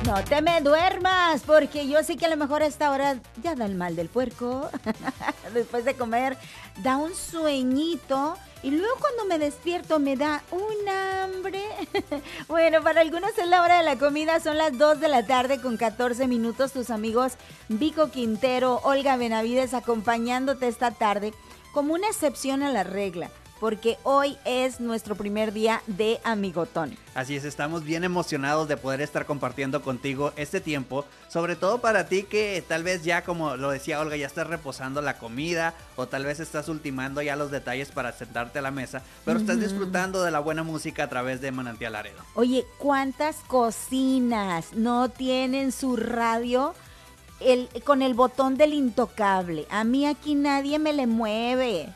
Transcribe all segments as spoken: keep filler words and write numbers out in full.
No te me duermas, porque yo sé que a lo mejor a esta hora ya da el mal del puerco. Después de comer da un sueñito y luego cuando me despierto me da un hambre. Bueno, para algunos es la hora de la comida, son las dos de la tarde con catorce minutos. Tus amigos Vico Quintero, Olga Benavides acompañándote esta tarde como una excepción a la regla, porque hoy es nuestro primer día de Amigotón. Así es, estamos bien emocionados de poder estar compartiendo contigo este tiempo, sobre todo para ti que tal vez ya, como lo decía Olga, ya estás reposando la comida o tal vez estás ultimando ya los detalles para sentarte a la mesa, pero uh-huh. estás disfrutando de la buena música a través de Manantial Laredo. Oye, ¿cuántas cocinas no tienen su radio El, con el botón del intocable? A mí aquí nadie me le mueve.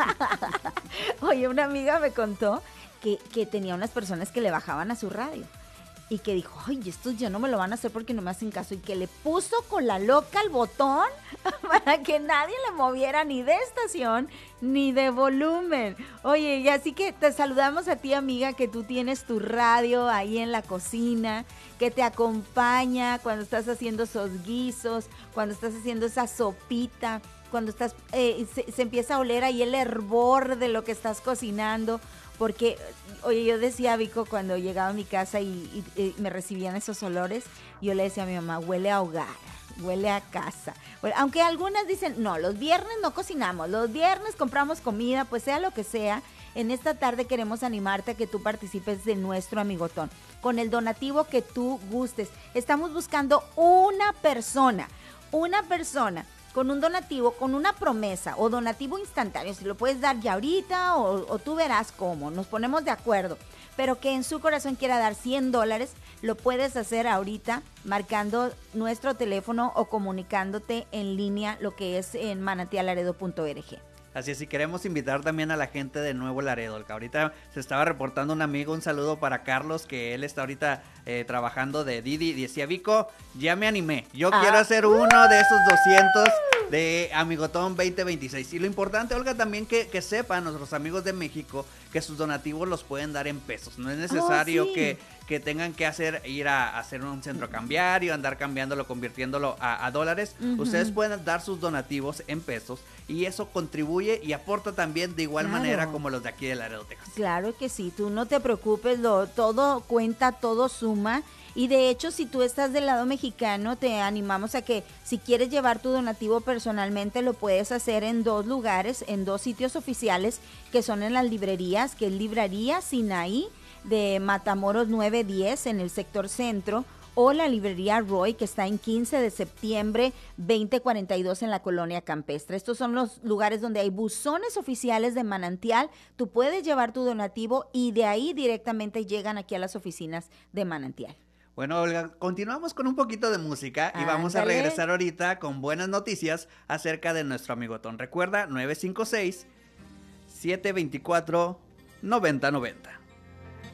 Oye, una amiga me contó que, que tenía unas personas que le bajaban a su radio y que dijo, ay, estos ya no me lo van a hacer porque no me hacen caso, y que le puso con la loca el botón para que nadie le moviera ni de estación ni de volumen. Oye, y así que te saludamos a ti, amiga, que tú tienes tu radio ahí en la cocina, que te acompaña cuando estás haciendo esos guisos, cuando estás haciendo esa sopita, cuando estás eh, se, se empieza a oler ahí el hervor de lo que estás cocinando. Porque, oye, yo decía, Vico, cuando llegaba a mi casa y, y, y me recibían esos olores, yo le decía a mi mamá, huele a hogar, huele a casa. Bueno, aunque algunas dicen, no, los viernes no cocinamos, los viernes compramos comida, pues sea lo que sea. En esta tarde queremos animarte a que tú participes de nuestro Amigotón, con el donativo que tú gustes. Estamos buscando una persona, una persona con un donativo, con una promesa o donativo instantáneo, si lo puedes dar ya ahorita o, o tú verás cómo, nos ponemos de acuerdo, pero que en su corazón quiera dar cien dólares, lo puedes hacer ahorita marcando nuestro teléfono o comunicándote en línea, lo que es en manantial laredo punto org. Así es, y queremos invitar también a la gente de Nuevo Laredo, que ahorita se estaba reportando un amigo, un saludo para Carlos, que él está ahorita eh, trabajando de Didi, y decía, Vico, ya me animé, yo ah. quiero hacer uno de esos doscientos de Amigotón veinte veintiséis, y lo importante, Olga, también que, que sepan nuestros amigos de México que sus donativos los pueden dar en pesos, no es necesario oh, sí. que, que tengan que hacer ir a, a hacer un centro cambiario, andar cambiándolo, convirtiéndolo a, a dólares, uh-huh. ustedes pueden dar sus donativos en pesos, y eso contribuye y aporta también de igual claro. manera como los de aquí de Laredo, Texas. Claro que sí, tú no te preocupes, lo, todo cuenta, todo suma. Y de hecho, si tú estás del lado mexicano, te animamos a que si quieres llevar tu donativo personalmente, lo puedes hacer en dos lugares, en dos sitios oficiales, que son en las librerías, que es Librería Sinaí de Matamoros nueve diez en el sector centro, o la librería Roy, que está en quince de septiembre veinte cuarenta y dos en la colonia campestre. Estos son los lugares donde hay buzones oficiales de Manantial. Tú puedes llevar tu donativo y de ahí directamente llegan aquí a las oficinas de Manantial. Bueno, Olga, continuamos con un poquito de música y Ándale. Vamos a regresar ahorita con buenas noticias acerca de nuestro Amigotón. Recuerda, nueve cinco seis, siete dos cuatro, nueve cero nueve cero.